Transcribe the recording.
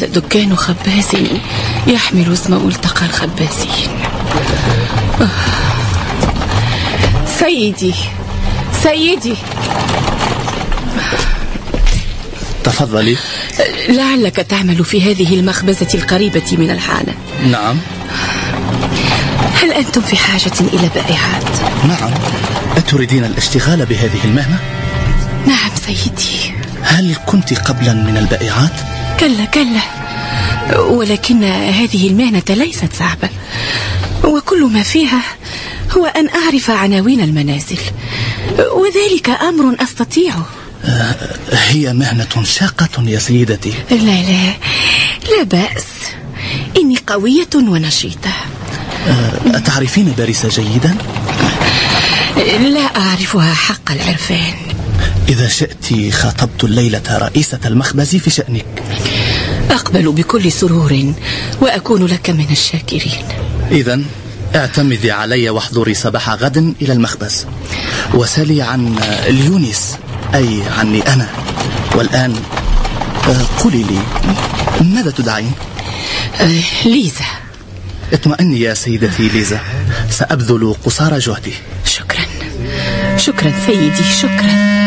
هذا دكان خباز يحمل اسم ملتقى الخبازين. سيدي تفضلي. لعلك تعمل في هذه المخبزة القريبة من الحانة. نعم. هل أنتم في حاجة إلى بائعات؟ نعم. أتريدين الاشتغال بهذه المهنة؟ نعم سيدي. هل كنت قبلا من البائعات؟ كلا، ولكن هذه المهنة ليست صعبة، وكل ما فيها هو أن أعرف عناوين المنازل، وذلك أمر أستطيعه. هي مهنة شاقة يا سيدتي. لا بأس، إني قوية ونشيطة. أتعرفين باريس جيدا؟ لا أعرفها حق العرفان. إذا شئت خاطبت الليلة رئيسة المخبز في شأنك. أقبل بكل سرور وأكون لك من الشاكرين. إذن اعتمدي علي واحضري صباح غد إلى المخبز، وسالي عن اليونس، أي عني أنا. والآن قولي لي، ماذا تدعين؟ ليزا. اطمئني يا سيدتي ليزا، سأبذل قصارى جهدي. شكرا سيدي، شكرا.